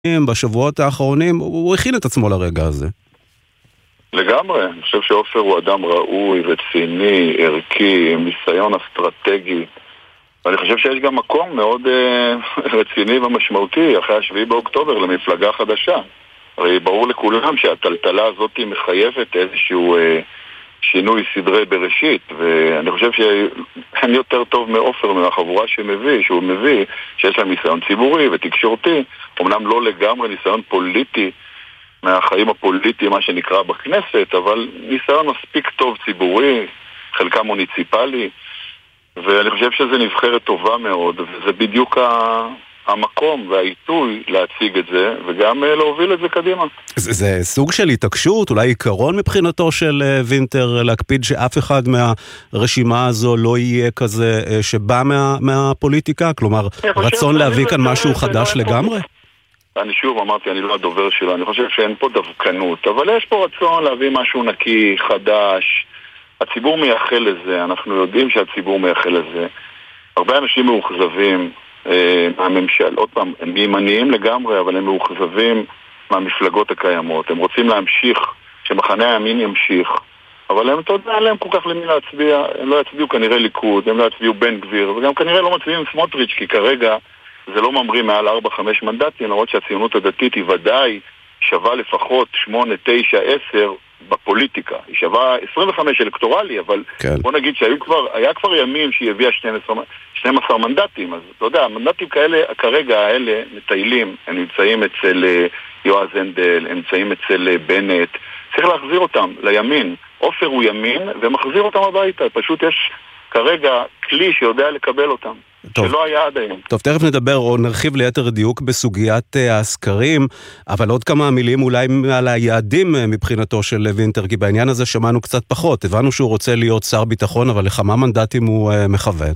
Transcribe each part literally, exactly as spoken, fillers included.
בשבועות האחרונים, הוא הכין את עצמו לרגע הזה. לגמרי, אני חושב שאופר הוא אדם ראוי, רציני, ערכי, עם ניסיון אסטרטגי, ואני חושב שיש גם מקום מאוד uh, רציני ומשמעותי אחרי השביעי באוקטובר למפלגה חדשה. הרי ברור לכולם שהטלטלה הזאת מחייבת איזשהו uh, שינוי סדרי בראשית, ואני חושב שאין יותר טוב מאופר מהחבורה שמביא, שהוא מביא, שיש להם ניסיון ציבורי ותקשורתי, אמנם לא לגמרי ניסיון פוליטי מהחיים הפוליטיים, מה שנקרא בכנסת, אבל ניסיון מספיק טוב ציבורי, חלקה מוניציפלי, ואני חושב שזה נבחרת טובה מאוד, וזה בדיוק המקום והעיתוי להציג את זה, וגם להוביל את זה קדימה. זה, זה סוג של התעקשות, אולי עיקרון מבחינתו של וינטר, להקפיד שאף אחד מהרשימה הזו לא יהיה כזה שבא מה, מהפוליטיקה? כלומר, רצון להביא כאן משהו חדש לגמרי? אני שוב אמרתי, אני לא הדובר שלו, אני חושב שאין פה דווקנות, אבל יש פה רצון להביא משהו נקי, חדש. הציבור מייחל לזה, אנחנו יודעים שהציבור מייחל לזה. הרבה אנשים מאוכזבים אה, מהממשל, עוד פעם, הם ימניים לגמרי, אבל הם מאוכזבים מהמפלגות הקיימות. הם רוצים להמשיך, שמחנה הימין ימשיך, אבל הם, אתה יודע, אין להם כל כך למי להצביע, הם לא יצביעו כנראה ליכוד, הם לא יצביעו בן גביר, וגם כנראה לא מצביעים סמוטריץ', כי כרגע זה לא ממריא מעל ארבע חמש מנדטים, למרות שהציונות הדתית היא ודאי שווה לפחות שמונה, תשע, עשר בפוליטיקה. היא שווה עשרים וחמש אלקטורלי, אבל כן. בוא נגיד שהיה כבר, כבר ימים שהיא הביאה שנים עשר מנדטים, אז אתה יודע, המנדטים כאלה, כרגע האלה מטיילים, הם נמצאים אצל יועז הנדל, הם נמצאים אצל בנט, צריך להחזיר אותם לימין. אופר הוא ימין ומחזיר אותם הביתה, פשוט יש כרגע כלי שיודע לקבל אותם. טוב. שלא היה עד היום. טוב, תכף נדבר או נרחיב ליתר דיוק בסוגיית הסקרים, אבל עוד כמה מילים אולי על היעדים מבחינתו של וינטר, כי בעניין הזה שמענו קצת פחות. הבנו שהוא רוצה להיות שר ביטחון, אבל לכמה מנדטים הוא מכוון?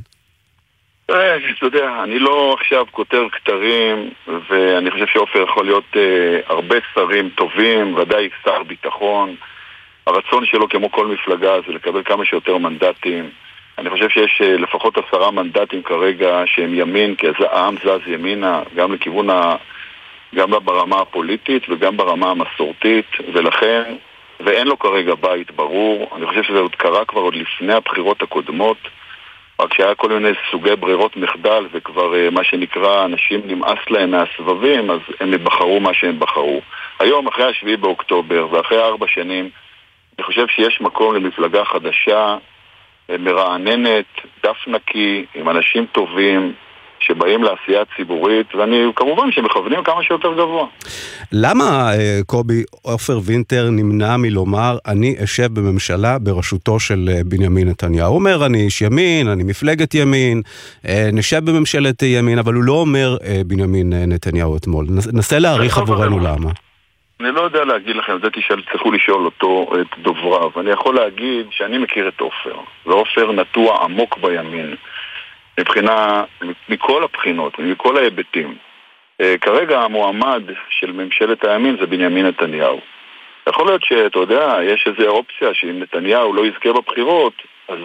אתה יודע, אני לא עכשיו כותר כתרים, ואני חושב שאופר יכול להיות אה, הרבה שרים טובים, ודאי שר ביטחון. הרצון שלו כמו כל מפלגה זה לקבל כמה שיותר מנדטים. אני חושב שיש לפחות עשרה מנדטים כרגע שהם ימין, כי העם זז ימינה, גם לכיוון ה... גם ברמה הפוליטית וגם ברמה המסורתית, ולכן, ואין לו כרגע בית ברור. אני חושב שזה עוד קרה כבר עוד לפני הבחירות הקודמות, רק שהיה כל מיני סוגי ברירות מחדל, וכבר מה שנקרא, אנשים נמאס להם מהסבבים, אז הם בחרו מה שהם בחרו. היום, אחרי השביעי באוקטובר, ואחרי ארבע שנים, אני חושב שיש מקום למפלגה חדשה, מרעננת, דף נקי, עם אנשים טובים שבאים לעשייה ציבורית, ואני כמובן שמכוונים כמה שיותר גבוה. למה, קובי, אופר וינטר נמנע מלומר, אני אשב בממשלה בראשותו של בנימין נתניהו? הוא אומר, אני איש ימין, אני מפלגת ימין, נשב בממשלת ימין, אבל הוא לא אומר בנימין נתניהו אתמול. נסה להעריך עבורנו למה. אני לא יודע להגיד לכם, זה תשאל, צריכו לשאול אותו, את דובריו. אני יכול להגיד שאני מכיר את אופר, ואופר נטוע עמוק בימין, מבחינה, מכל הבחינות, מכל ההיבטים. כרגע המועמד של ממשלת הימין זה בנימין נתניהו. יכול להיות שאתה יודע, יש איזו אופציה שאם נתניהו לא יזכה בבחירות, אז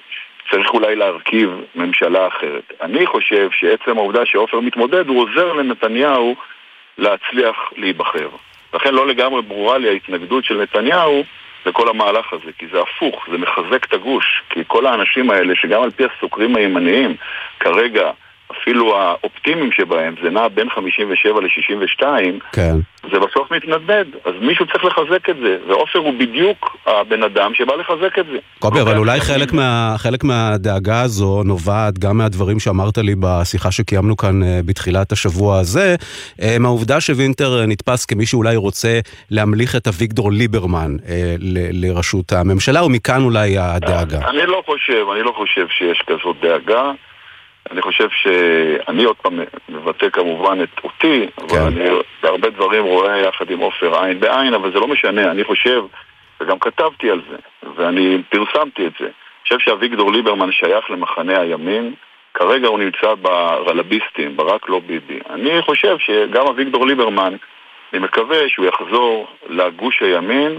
צריך אולי להרכיב ממשלה אחרת. אני חושב שעצם העובדה שאופר מתמודד, הוא עוזר לנתניהו להצליח להיבחר. לכן לא לגמרי ברורה לי ההתנגדות של נתניהו לכל המהלך הזה, כי זה הפוך, זה מחזק את הגוש, כי כל האנשים האלה שגם על פי הסוקרים הימניים, כרגע אפילו האופטימיים שבהם, זה נע בין חמישים ושבע ל-שישים ושתיים, כן. זה בסוף מתנדנד, אז מישהו צריך לחזק את זה, ואופר הוא בדיוק הבן אדם שבא לחזק את זה. קובי, אבל אולי חלק, מה, חלק מהדאגה הזו נובעת גם מהדברים שאמרת לי בשיחה שקיימנו כאן בתחילת השבוע הזה, מהעובדה שווינטר נתפס כמי שאולי רוצה להמליך את אביגדור ליברמן ל- לראשות הממשלה, ומכאן אולי הדאגה. אני לא חושב, אני לא חושב שיש כזאת דאגה, אני חושב שאני עוד פעם מבטא כמובן את אותי, כן. אבל אני בהרבה דברים רואה יחד עם אופר עין בעין, אבל זה לא משנה, אני חושב, וגם כתבתי על זה, ואני פרסמתי את זה. אני חושב שאביגדור ליברמן שייך למחנה הימין, כרגע הוא נמצא ברלביסטים, ברק לא ביבי. אני חושב שגם אביגדור ליברמן, אני מקווה שהוא יחזור לגוש הימין,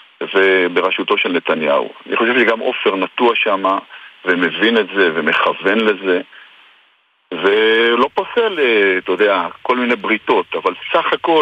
ובראשותו של נתניהו. אני חושב שגם אופר נטוע שמה, ומבין את זה, ומכוון לזה, ולא פוסל, אתה יודע, כל מיני בריתות, אבל סך הכל